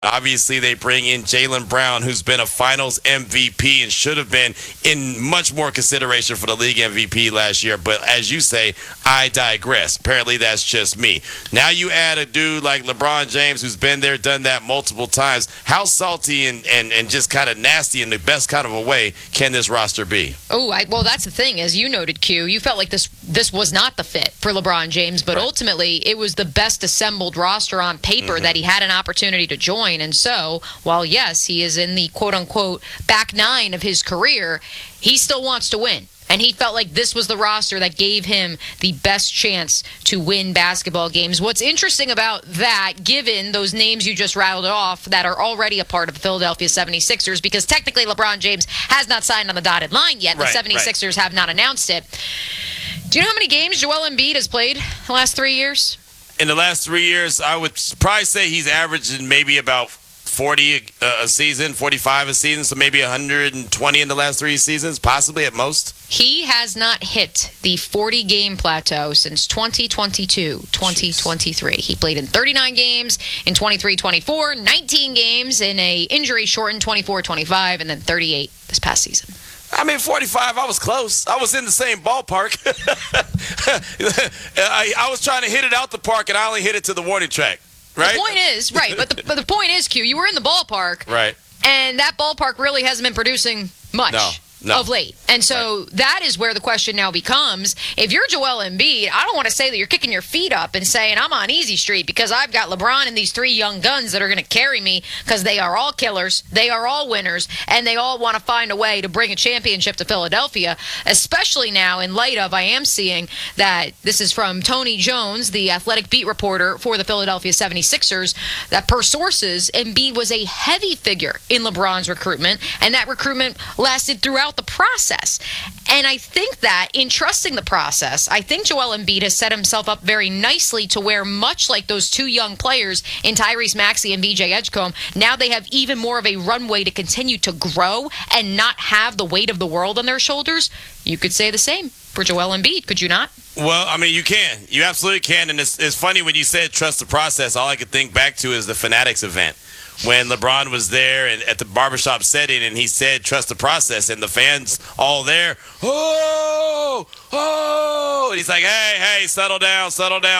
Obviously, they bring in Jaylen Brown, who's been a Finals MVP and should have been in much more consideration for the league MVP last year. But as you say, I digress. Apparently, that's just me. Now you add a dude like LeBron James, who's been there, done that multiple times. How salty and just kind of nasty in the best kind of a way can this roster be? Well, that's the thing. As you noted, Q, you felt like this was not the fit for LeBron James, but ultimately it was the best assembled roster on paper that he had an opportunity to join. And so, while yes, he is in the quote-unquote back nine of his career, he still wants to win. And he felt like this was the roster that gave him the best chance to win basketball games. What's interesting about that, given those names you just rattled off that are already a part of the Philadelphia 76ers, because technically LeBron James has not signed on the dotted line yet. The 76ers have not announced it. Do you know how many games Joel Embiid has played the last 3 years? In the last 3 years, I would probably say he's averaging maybe about 40 a season, 45 a season, so maybe 120 in the last 3 seasons, possibly at most. He has not hit the 40-game plateau since 2022-2023. He played in 39 games in 23-24, 19 games in a injury-shortened 24-25, and then 38 this past season. I mean, 45, I was close. I was in the same ballpark. I was trying to hit it out the park, and I only hit it to the warning track. Right? The point is, but the point is, Q, you were in the ballpark. Right. And that ballpark really hasn't been producing much. Of late. And so that is where the question now becomes, if you're Joel Embiid, I don't want to say that you're kicking your feet up and saying, I'm on easy street because I've got LeBron and these three young guns that are going to carry me because they are all killers, they are all winners, and they all want to find a way to bring a championship to Philadelphia, especially now in light of, I am seeing that this is from Tony Jones, the athletic beat reporter for the Philadelphia 76ers, that per sources, Embiid was a heavy figure in LeBron's recruitment, and that recruitment lasted throughout the process. And I think that in trusting the process, I think Joel Embiid has set himself up very nicely to where, much like those two young players in Tyrese Maxey and VJ Edgecombe, now they have even more of a runway to continue to grow and not have the weight of the world on their shoulders. You could say the same for Joel Embiid, could you not? Well, I mean, you can. You absolutely can. And it's funny when you said trust the process, all I could think back to is the Fanatics event. When LeBron was there and at the barbershop setting and he said, trust the process, and the fans all there, oh, and he's like, hey, settle down.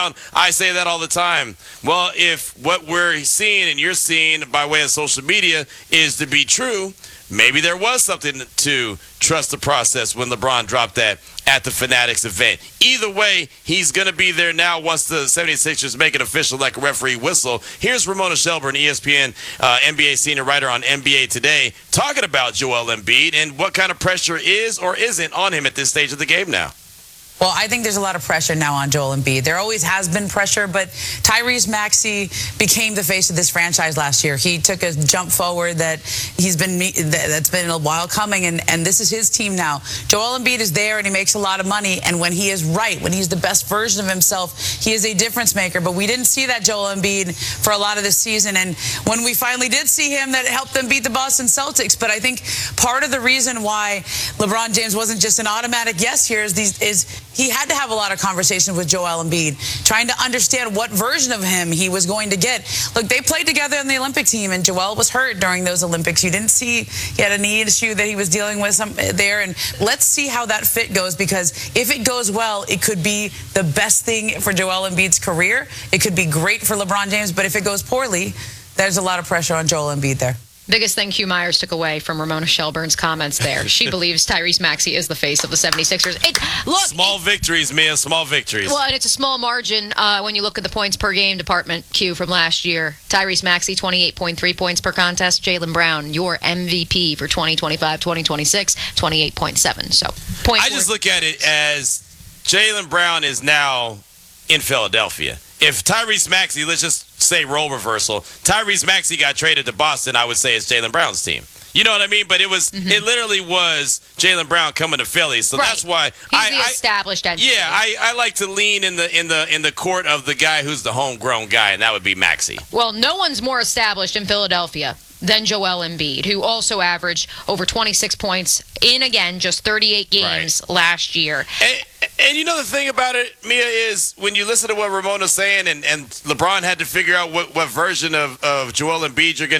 I say that all the time. Well, if what we're seeing and you're seeing by way of social media is to be true, maybe there was something to trust the process when LeBron dropped that at the Fanatics event. Either way, he's going to be there now once the 76ers make it official like a referee whistle. Here's Ramona Shelburne, ESPN NBA senior writer on NBA Today, talking about Joel Embiid and what kind of pressure is or isn't on him at this stage of the game now. Well, I think there's a lot of pressure now on Joel Embiid. There always has been pressure, but Tyrese Maxey became the face of this franchise last year. He took a jump forward that's been a while coming, and this is his team now. Joel Embiid is there, and he makes a lot of money, and when he is right, when he's the best version of himself, he is a difference maker. But we didn't see that Joel Embiid for a lot of this season, and when we finally did see him, that helped them beat the Boston Celtics. But I think part of the reason why LeBron James wasn't just an automatic yes here is he had to have a lot of conversations with Joel Embiid, trying to understand what version of him he was going to get. Look, they played together on the Olympic team, and Joel was hurt during those Olympics. You didn't see he had a knee issue that he was dealing with there, and let's see how that fit goes, because if it goes well, it could be the best thing for Joel Embiid's career. It could be great for LeBron James, but if it goes poorly, there's a lot of pressure on Joel Embiid there. Biggest thing Hugh Myers took away from Ramona Shelburne's comments there. She believes Tyrese Maxey is the face of the 76ers. Small victories, Mia, small victories. Well, and it's a small margin when you look at the points per game department, Q, from last year. Tyrese Maxey, 28.3 points per contest. Jaylen Brown, your MVP for 2025-2026, 28.7. So, I just look at it as Jaylen Brown is now in Philadelphia. If Tyrese Maxey, let's just say role reversal, Tyrese Maxey got traded to Boston, I would say it's Jaylen Brown's team. You know what I mean? But it literally was Jaylen Brown coming to Philly, so that's why he's the established entity. Yeah, I like to lean in the court of the guy who's the homegrown guy, and that would be Maxey. Well, no one's more established in Philadelphia than Joel Embiid, who also averaged over 26 points in, again, just 38 games last year. And you know the thing about it, Mia, is when you listen to what Ramona's saying, and LeBron had to figure out what version of Joel Embiid you're going